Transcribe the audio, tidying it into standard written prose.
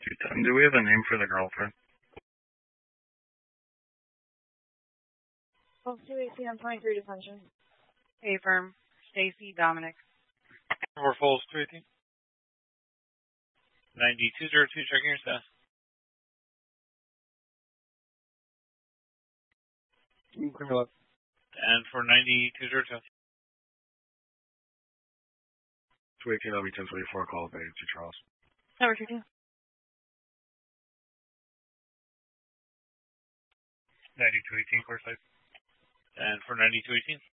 Do we have a name for the girlfriend? Well, 218 on 23 detention. A firm. Stacy Dominic. For Falls 218. 9202, checking your status. And for 9202. 218 LB 1024, call up agency Charles. Number 22. 9218, course side. And for 9218.